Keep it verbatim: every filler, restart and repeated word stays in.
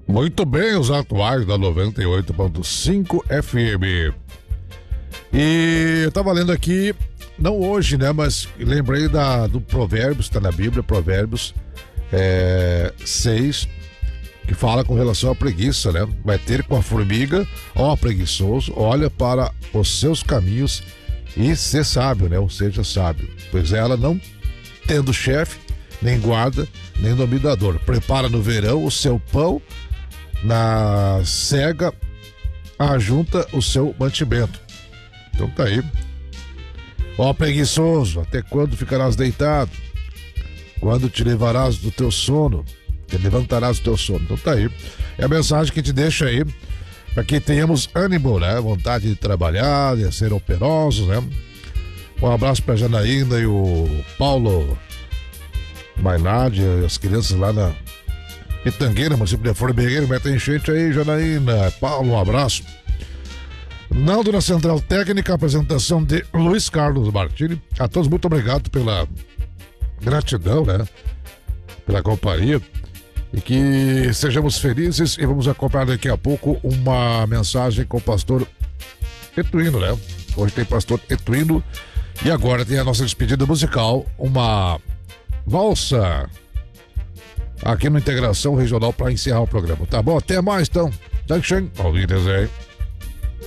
Muito bem, os atuais da noventa e oito ponto cinco F M. E eu tava lendo aqui, não hoje, né, mas lembrei da, do Provérbios, tá na Bíblia, Provérbios é, seis, que fala com relação à preguiça, né? Vai ter com a formiga, ó preguiçoso, olha para os seus caminhos e ser sábio, né? Ou seja, sábio. Pois ela não tendo chefe, nem guarda, nem dominador. Prepara no verão o seu pão, na cega ajunta o seu mantimento. Então tá aí. Ó preguiçoso, até quando ficarás deitado? Quando te levarás do teu sono? Te levantarás do teu sono. Então tá aí. É a mensagem que te deixa aí, para que tenhamos ânimo, né? Vontade de trabalhar, de ser operosos, né? Um abraço pra Janaína e o Paulo Mainardi, as crianças lá na Pitangueira, município de Formigueiro, meta enchente aí, Janaína. Paulo, um abraço. Naldo na Central Técnica, apresentação de Luiz Carlos Martini. A todos, muito obrigado pela gratidão, né? Pela companhia. E que sejamos felizes, e vamos acompanhar daqui a pouco uma mensagem com o pastor Etuino, né? Hoje tem pastor Etuino. E agora tem a nossa despedida musical, uma valsa aqui no Integração Regional para encerrar o programa. Tá bom? Até mais, então. Dankeschön. Auf Wiedersehen.